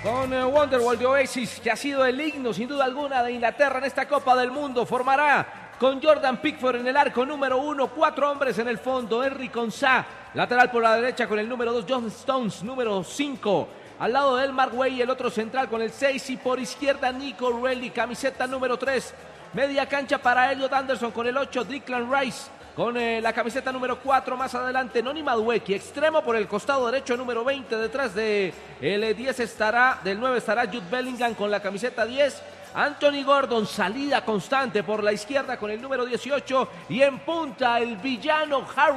con Wonderwall de Oasis, que ha sido el himno sin duda alguna de Inglaterra en esta Copa del Mundo. Formará con Jordan Pickford en el arco número 1, 4 hombres en el fondo. Henry Konsa, lateral por la derecha con el número 2, John Stones, número 5. Al lado de él, Mark Way, el otro central con el 6. Y por izquierda, Nico Reilly, camiseta número 3. Media cancha para Elliot Anderson con el 8, Declan Rice con la camiseta número 4. Más adelante, Noni Madueke, extremo por el costado derecho, número 20. Detrás de el 10 estará, del 9 estará Jude Bellingham con la camiseta 10. Anthony Gordon, salida constante por la izquierda con el número 18. Y en punta, el villano Harry